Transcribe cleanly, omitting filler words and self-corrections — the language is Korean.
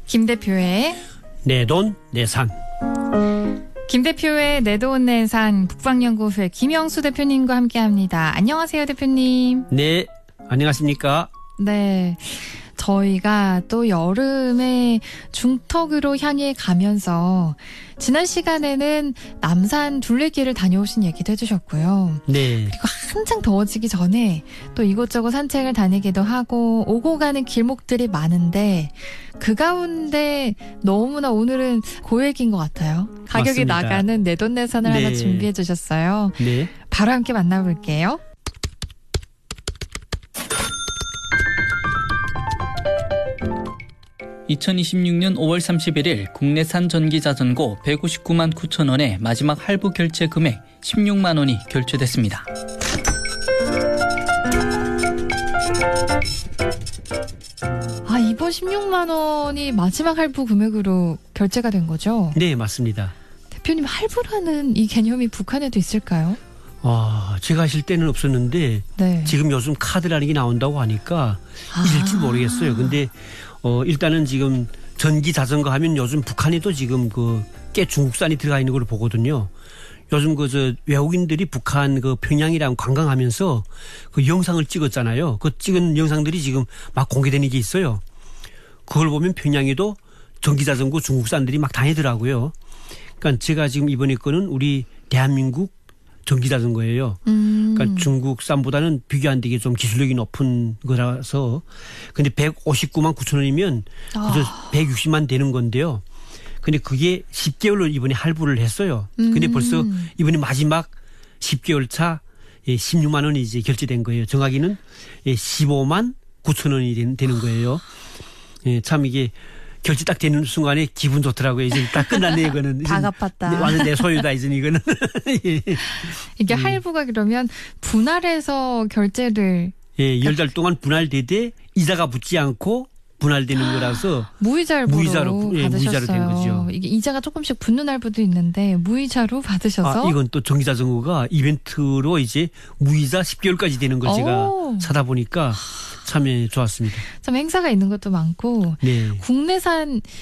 김 대표의 내 돈, 내 산. 김 대표의 내 돈 내 산 국방연구소의 김영수 대표님과 함께합니다. 안녕하세요, 대표님. 네, 안녕하십니까? 네, 저희가 또 여름에 중턱으로 향해 가면서 지난 시간에는 남산 둘레길을 다녀오신 얘기도 해주셨고요. 네. 그리고 한창 더워지기 전에 또 이곳저곳 산책을 다니기도 하고 오고 가는 길목들이 많은데 그 가운데 너무나 오늘은 고액인 것 같아요. 가격이 맞습니다. 나가는 내돈내산을 네. 하나 준비해 주셨어요. 네. 바로 함께 만나볼게요. (2026년 5월 31일) 국내산 전기자전거 159만 9천 원의 마지막 할부 결제 금액 16만 원이 결제됐습니다. 이번 16만 원이 마지막 할부 금액으로 결제가 된 거죠? 네, 맞습니다. 대표님, 할부라는 이 개념이 북한에도 있을까요? 제가 하실 때는 없었는데 네. 지금 요즘 카드라는 게 나온다고 하니까 있을지 모르겠어요. 근데 일단은 지금 전기 자전거 하면 요즘 북한에도 지금 꽤 중국산이 들어가 있는 걸로 보거든요. 요즘 외국인들이 북한 평양이랑 관광하면서 그 영상을 찍었잖아요. 그 찍은 영상들이 지금 막 공개되는 게 있어요. 그걸 보면 평양에도 전기 자전거 중국산들이 막 다니더라고요. 그러니까 제가 지금 이번에 거는 우리 대한민국 전기 자전거예요. 그러니까 중국산보다는 비교 안 되게 좀 기술력이 높은 거라서. 근데 159만 9천 원이면 그저 160만 되는 건데요. 근데 그게 10개월로 이번에 할부를 했어요. 근데 벌써 이번에 마지막 10개월 차 16만 원이 이제 결제된 거예요. 정확히는 15만 9천 원이 되는 거예요. 참 이게 결제 딱 되는 순간에 기분 좋더라고요. 이제 딱 끝났네, 이거는. 다 갚았다. 완전 내 소유다, 이제 이거는. 이게 할부가 그러면 분할해서 결제를 10달 동안 분할되되 이자가 붙지 않고 분할되는 거라서 무이자로 무이자로 받으셨어요. 된 거죠. 이게 이자가 조금씩 붙는 할부도 있는데 무이자로 받으셔서 이건 또 전기자전거가 이벤트로 이제 무이자 10개월까지 되는 걸 제가 사다 보니까 참 좋았습니다. 참 행사가 있는 것도 많고 네. 국내산